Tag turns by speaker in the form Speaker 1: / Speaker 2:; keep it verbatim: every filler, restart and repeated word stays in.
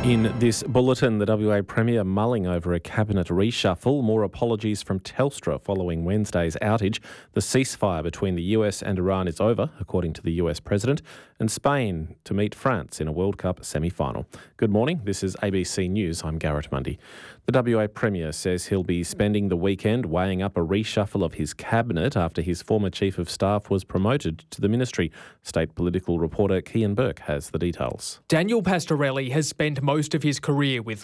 Speaker 1: In this bulletin, the W A Premier mulling over a cabinet reshuffle, more apologies from Telstra following Wednesday's outage. The ceasefire between the U S and Iran is over, according to the U S President, and Spain to meet France in a World Cup semi-final. Good morning, this is A B C News. I'm Garrett Mundy. The W A Premier says he'll be spending the weekend weighing up a reshuffle of his cabinet after his former Chief of Staff was promoted to the ministry. State political reporter Kian Burke has the details.
Speaker 2: Daniel Pastorelli has spent most of his career with